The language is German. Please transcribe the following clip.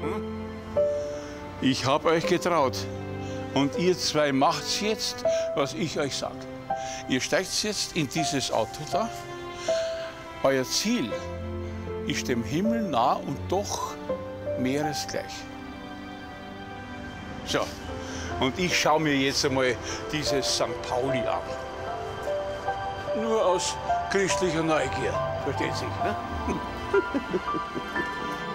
Ich habe euch getraut. Und ihr zwei macht's jetzt, was ich euch sage. Ihr steigt jetzt in dieses Auto da. Euer Ziel ist dem Himmel nah und doch meeresgleich. So, und ich schaue mir jetzt einmal dieses St. Pauli an. Nur aus christlicher Neugier, versteht sich, ne?